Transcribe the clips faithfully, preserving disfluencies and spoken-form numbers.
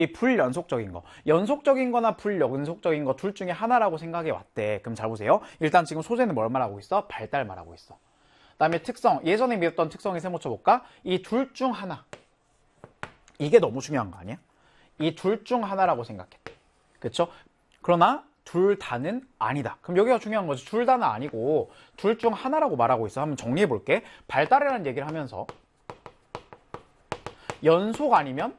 이 불연속적인 거, 연속적인 거나 불연속적인 거 둘 중에 하나라고 생각해 왔대. 그럼 잘 보세요. 일단 지금 소재는 뭘 말하고 있어? 발달 말하고 있어. 그 다음에 특성, 예전에 배웠던 특성에 세모 쳐볼까? 이 둘 중 하나. 이게 너무 중요한 거 아니야? 이 둘 중 하나라고 생각했대. 그쵸? 그러나 둘 다는 아니다. 그럼 여기가 중요한 거지. 둘 다는 아니고 둘 중 하나라고 말하고 있어. 한번 정리해 볼게. 발달이라는 얘기를 하면서 연속 아니면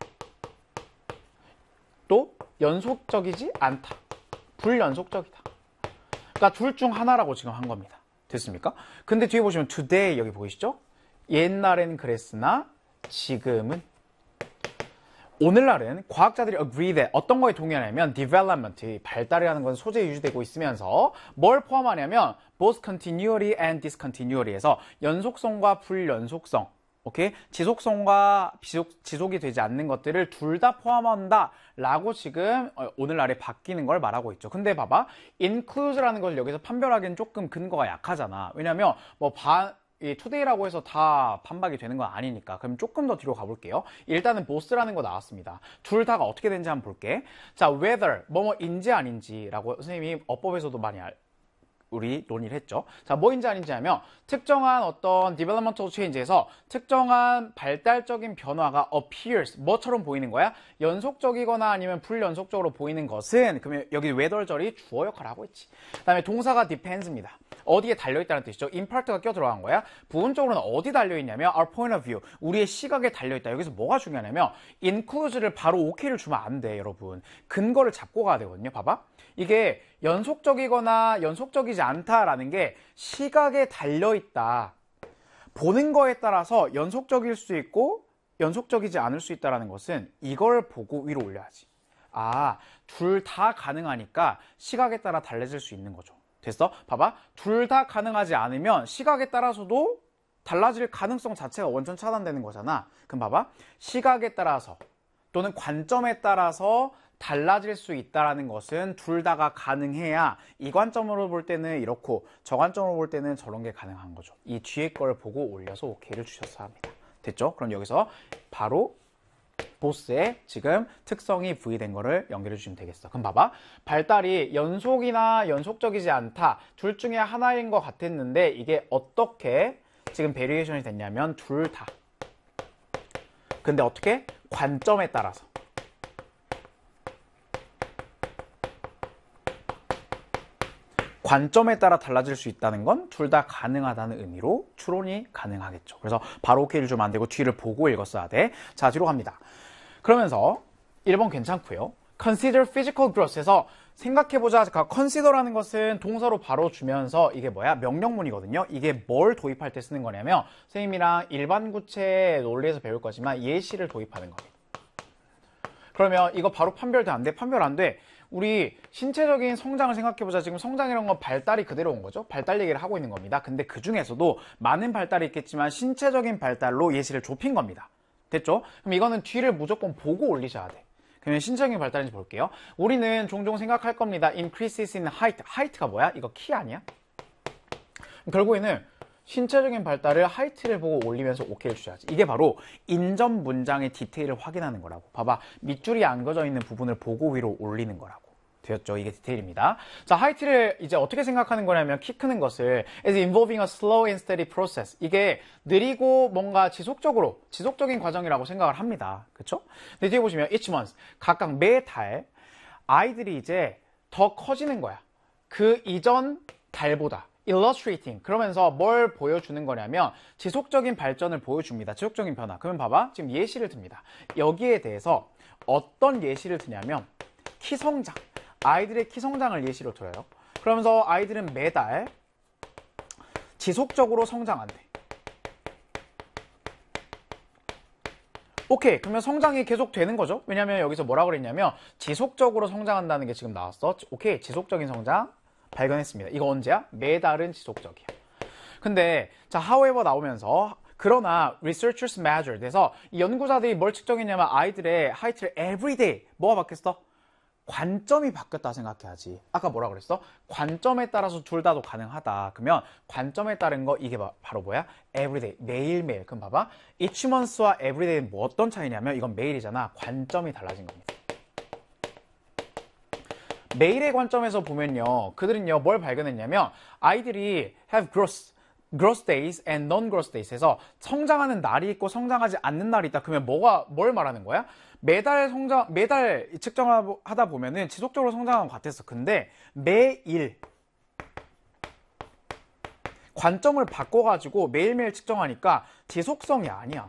또 연속적이지 않다. 불연속적이다. 그러니까 둘 중 하나라고 지금 한 겁니다. 됐습니까? 근데 뒤에 보시면 today 여기 보이시죠? 옛날엔 그랬으나 지금은. 오늘날은 과학자들이 agree that 어떤 거에 동의하냐면 development, 발달이라는 건 소재 유지되고 있으면서 뭘 포함하냐면 both continuity and discontinuity에서 연속성과 불연속성, 오케이? 지속성과 지속, 지속이 되지 않는 것들을 둘 다 포함한다 라고 지금 오늘날에 바뀌는 걸 말하고 있죠. 근데 봐봐, include라는 걸 여기서 판별하기엔 조금 근거가 약하잖아. 왜냐면 뭐 반 이 today라고 해서 다 반박이 되는 건 아니니까. 그럼 조금 더 뒤로 가볼게요. 일단은 both라는 거 나왔습니다. 둘 다가 어떻게 되는지 한번 볼게. 자, whether 뭐뭐인지 아닌지라고 선생님이 어법에서도 많이 알, 우리 논의를 했죠. 자, 뭐인지 아닌지 하면 특정한 어떤 developmental change에서 특정한 발달적인 변화가 appears, 뭐처럼 보이는 거야? 연속적이거나 아니면 불연속적으로 보이는 것은, 그러면 여기 whether절이 주어 역할을 하고 있지. 그 다음에 동사가 depends입니다. 어디에 달려있다는 뜻이죠. in part가 껴 들어간 거야. 부분적으로는 어디 달려있냐면 our point of view, 우리의 시각에 달려있다. 여기서 뭐가 중요하냐면 include를 바로 오케이를 주면 안 돼, 여러분. 근거를 잡고 가야 되거든요. 봐봐. 이게 연속적이거나 연속적이지 않다라는 게 시각에 달려있다. 보는 거에 따라서 연속적일 수 있고 연속적이지 않을 수 있다는 것은 이걸 보고 위로 올려야지. 아, 둘 다 가능하니까 시각에 따라 달라질 수 있는 거죠. 됐어? 봐봐. 둘 다 가능하지 않으면 시각에 따라서도 달라질 가능성 자체가 원천 차단되는 거잖아. 그럼 봐봐. 시각에 따라서 또는 관점에 따라서 달라질 수 있다는 것은 둘 다가 가능해야 이 관점으로 볼 때는 이렇고 저 관점으로 볼 때는 저런 게 가능한 거죠. 이 뒤에 걸 보고 올려서 오케이를 주셨어야 합니다. 됐죠? 그럼 여기서 바로 보스의 지금 특성이 부여된 거를 연결해 주시면 되겠어. 그럼 봐봐. 발달이 연속이나 연속적이지 않다. 둘 중에 하나인 것 같았는데 이게 어떻게 지금 베리에이션이 됐냐면 둘 다. 근데 어떻게? 관점에 따라서. 관점에 따라 달라질 수 있다는 건 둘 다 가능하다는 의미로 추론이 가능하겠죠. 그래서 바로 오케이를 주면 안 되고 뒤를 보고 읽었어야 돼. 자, 뒤로 갑니다. 그러면서 일 번 괜찮고요. Consider physical growth에서 생각해보자. consider라는 것은 동사로 바로 주면서 이게 뭐야? 명령문이거든요. 이게 뭘 도입할 때 쓰는 거냐면 선생님이랑 일반 구체 논리에서 배울 거지만 예시를 도입하는 겁니다. 그러면 이거 바로 판별돼 안 돼? 판별 안 돼. 우리 신체적인 성장을 생각해보자. 지금 성장이라는 건 발달이 그대로 온 거죠. 발달 얘기를 하고 있는 겁니다. 근데 그 중에서도 많은 발달이 있겠지만 신체적인 발달로 예시를 좁힌 겁니다. 됐죠? 그럼 이거는 뒤를 무조건 보고 올리셔야 돼. 그러면 신체적인 발달인지 볼게요. 우리는 종종 생각할 겁니다. Increases in height. height가 뭐야? 이거 키 아니야? 결국에는 신체적인 발달을 하이트를 보고 올리면서 오케이를 주셔야지. 이게 바로 인전 문장의 디테일을 확인하는 거라고. 봐봐. 밑줄이 안 그어져 있는 부분을 보고 위로 올리는 거라고. 되었죠? 이게 디테일입니다. 자, 하이트를 이제 어떻게 생각하는 거냐면 키 크는 것을 as involving a slow and steady process. 이게 느리고 뭔가 지속적으로 지속적인 과정이라고 생각을 합니다. 그렇죠? 근데 뒤에 보시면 each month 각각 매달 아이들이 이제 더 커지는 거야. 그 이전 달보다. illustrating. 그러면서 뭘 보여주는 거냐면 지속적인 발전을 보여줍니다. 지속적인 변화. 그러면 봐봐. 지금 예시를 듭니다. 여기에 대해서 어떤 예시를 드냐면 키 성장. 아이들의 키 성장을 예시로 들어요. 그러면서 아이들은 매달 지속적으로 성장한대. 오케이. 그러면 성장이 계속 되는 거죠. 왜냐면 여기서 뭐라 그랬냐면 지속적으로 성장한다는 게 지금 나왔어. 오케이. 지속적인 성장 발견했습니다. 이거 언제야? 매달은 지속적이야. 근데 자, however 나오면서 그러나 researchers measured 에서 이 연구자들이 뭘 측정했냐면 아이들의 하이트를 everyday 뭐가 바뀌었어? 관점이 바뀌었다 생각해야지. 아까 뭐라 그랬어? 관점에 따라서 둘 다도 가능하다. 그러면 관점에 따른 거 이게 바로 뭐야? everyday, 매일매일. 그럼 봐봐. each month와 everyday는 뭐 어떤 차이냐면 이건 매일이잖아. 관점이 달라진 겁니다. 매일의 관점에서 보면요. 그들은요. 뭘 발견했냐면 아이들이 have growth, growth days and non-growth days에서 성장하는 날이 있고 성장하지 않는 날이 있다. 그러면 뭐가 뭘 말하는 거야? 매달 성장, 매달 측정하다 보면은 지속적으로 성장한 것 같았어. 근데 매일 관점을 바꿔가지고 매일매일 측정하니까 지속성이 아니야.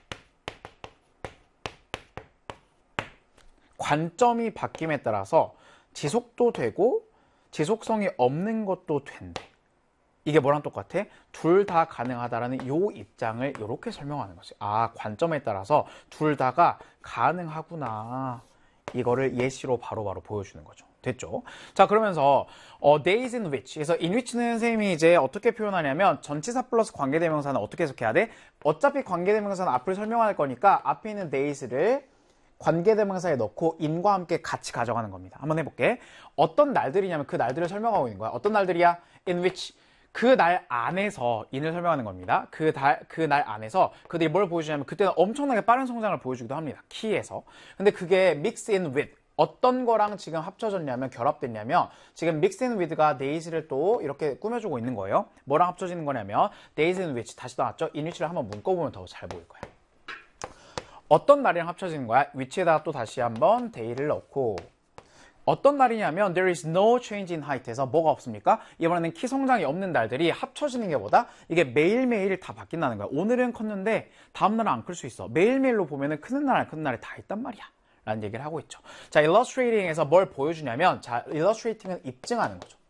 관점이 바뀜에 따라서 지속도 되고 지속성이 없는 것도 된대. 이게 뭐랑 똑같아? 둘 다 가능하다라는 요 입장을 이렇게 설명하는 거지. 아, 관점에 따라서 둘 다가 가능하구나. 이거를 예시로 바로바로 바로 보여주는 거죠. 됐죠? 자, 그러면서 어, days in which. 그래서 in which는 선생님이 이제 어떻게 표현하냐면 전치사 플러스 관계대명사는 어떻게 해석해야 돼? 어차피 관계대명사는 앞을 설명할 거니까 앞에 있는 days를 관계대명사에 넣고 in과 함께 같이 가져가는 겁니다. 한번 해볼게. 어떤 날들이냐면 그 날들을 설명하고 있는 거야. 어떤 날들이야? in which. 그 날 안에서 in을 설명하는 겁니다. 그 달, 그 날 안에서 그들이 뭘 보여주냐면 그때는 엄청나게 빠른 성장을 보여주기도 합니다. 키에서. 근데 그게 mix in with. 어떤 거랑 지금 합쳐졌냐면 결합됐냐면 지금 mix in with가 days를 또 이렇게 꾸며주고 있는 거예요. 뭐랑 합쳐지는 거냐면 days in which. 다시 나왔죠? in which를 한번 묶어보면 더 잘 보일 거예요. 어떤 날이랑 합쳐지는 거야? which에다가 또 다시 한번 day를 넣고 어떤 날이냐면 there is no change in height에서 뭐가 없습니까? 이번에는 키 성장이 없는 날들이 합쳐지는 게 뭐다? 이게 매일매일 다 바뀐다는 거야. 오늘은 컸는데 다음날은 안 클 수 있어. 매일매일로 보면은 크는 날 안 크는 날이 다 있단 말이야. 라는 얘기를 하고 있죠. 자, illustrating에서 뭘 보여주냐면 자, illustrating은 입증하는 거죠.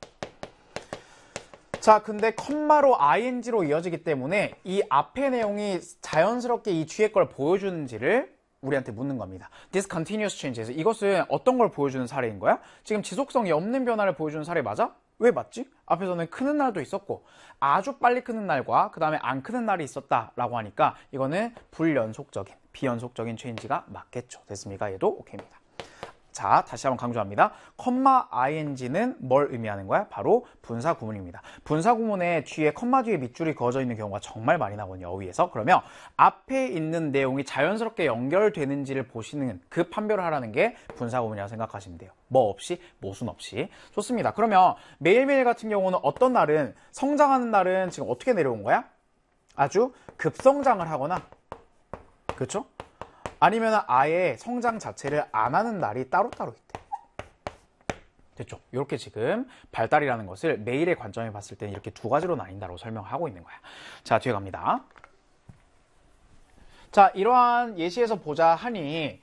자, 근데 컴마로 ing로 이어지기 때문에 이 앞의 내용이 자연스럽게 이 뒤에 걸 보여주는지를 우리한테 묻는 겁니다. This continuous change에서 이것은 어떤 걸 보여주는 사례인 거야? 지금 지속성이 없는 변화를 보여주는 사례 맞아? 왜 맞지? 앞에서는 크는 날도 있었고 아주 빨리 크는 날과 그 다음에 안 크는 날이 있었다라고 하니까 이거는 불연속적인, 비연속적인 체인지가 맞겠죠. 됐습니까? 얘도 오케이입니다. 자, 다시 한번 강조합니다. 컴마 ing는 뭘 의미하는 거야? 바로 분사 구문입니다. 분사 구문에 뒤에 컴마 뒤에 밑줄이 그어져 있는 경우가 정말 많이 나거든요. 어휘에서. 그러면 앞에 있는 내용이 자연스럽게 연결되는지를 보시는 그 판별을 하라는 게 분사 구문이라고 생각하시면 돼요. 뭐 없이, 모순 없이. 좋습니다. 그러면 매일매일 같은 경우는 어떤 날은 성장하는 날은 지금 어떻게 내려온 거야? 아주 급성장을 하거나 그렇죠? 아니면 아예 성장 자체를 안 하는 날이 따로따로 있대. 됐죠? 이렇게 지금 발달이라는 것을 매일의 관점에 봤을 때는 이렇게 두 가지로 나뉜다고 설명하고 있는 거야. 자, 뒤에 갑니다. 자, 이러한 예시에서 보자 하니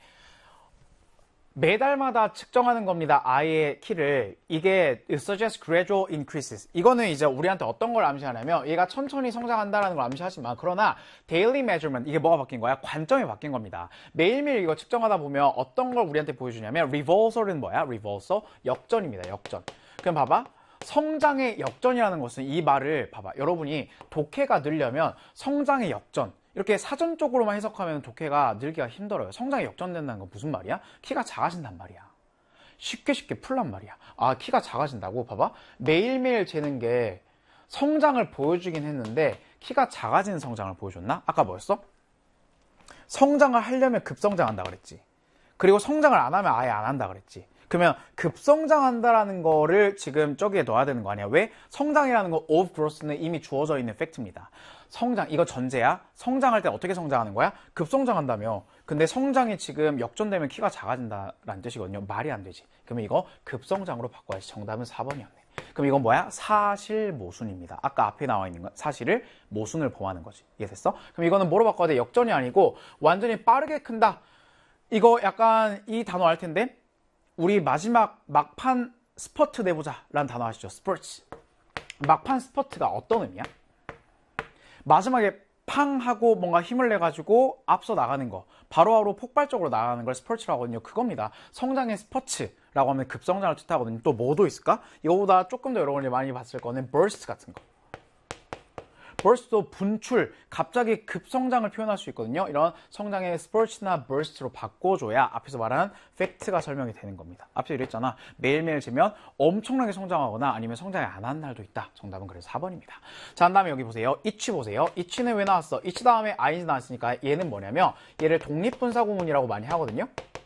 매달마다 측정하는 겁니다. 아이의 키를. 이게 it suggests gradual increases. 이거는 이제 우리한테 어떤 걸 암시하냐면 얘가 천천히 성장한다는 걸 암시하지만 그러나 daily measurement 이게 뭐가 바뀐 거야? 관점이 바뀐 겁니다. 매일매일 이거 측정하다 보면 어떤 걸 우리한테 보여주냐면 reversal은 뭐야? reversal 역전입니다. 역전. 그럼 봐봐. 성장의 역전이라는 것은 이 말을 봐봐. 여러분이 독해가 늘려면 성장의 역전 이렇게 사전적으로만 해석하면 독해가 늘기가 힘들어요. 성장이 역전된다는 건 무슨 말이야? 키가 작아진단 말이야. 쉽게 쉽게 풀란 말이야. 아, 키가 작아진다고? 봐봐. 매일매일 재는 게 성장을 보여주긴 했는데 키가 작아지는 성장을 보여줬나? 아까 뭐였어? 성장을 하려면 급성장한다 그랬지. 그리고 성장을 안 하면 아예 안 한다 그랬지. 그러면 급성장한다라는 거를 지금 저기에 넣어야 되는 거 아니야? 왜? 성장이라는 거 of growth는 이미 주어져 있는 팩트입니다. 성장, 이거 전제야. 성장할 때 어떻게 성장하는 거야? 급성장한다며. 근데 성장이 지금 역전되면 키가 작아진다라는 뜻이거든요. 말이 안 되지. 그러면 이거 급성장으로 바꿔야지. 정답은 사 번이었네. 그럼 이건 뭐야? 사실 모순입니다. 아까 앞에 나와 있는 건 사실을 모순을 범하는 거지. 이해됐어? 그럼 이거는 뭐로 바꿔야 돼? 역전이 아니고 완전히 빠르게 큰다. 이거 약간 이 단어 알 텐데 우리 마지막 막판 스퍼트 내보자 라는 단어 아시죠? 스포츠. 막판 스퍼트가 어떤 의미야? 마지막에 팡 하고 뭔가 힘을 내가지고 앞서 나가는 거, 바로바로 폭발적으로 나가는 걸 스포츠라고 하거든요. 그겁니다. 성장의 스포츠라고 하면 급성장을 뜻하거든요. 또 뭐도 있을까? 이거보다 조금 더 여러분이 많이 봤을 거는 burst 같은 거. burst도 분출, 갑자기 급성장을 표현할 수 있거든요. 이런 성장의 spurt나 burst로 바꿔줘야 앞에서 말한 팩트가 설명이 되는 겁니다. 앞서 이랬잖아. 매일매일 재면 엄청나게 성장하거나 아니면 성장이 안 한 날도 있다. 정답은 그래서 사 번입니다. 자, 그 다음에 여기 보세요. each 보세요. each는 왜 나왔어? each 다음에 ing 나왔으니까 얘는 뭐냐면 얘를 독립분사구문이라고 많이 하거든요.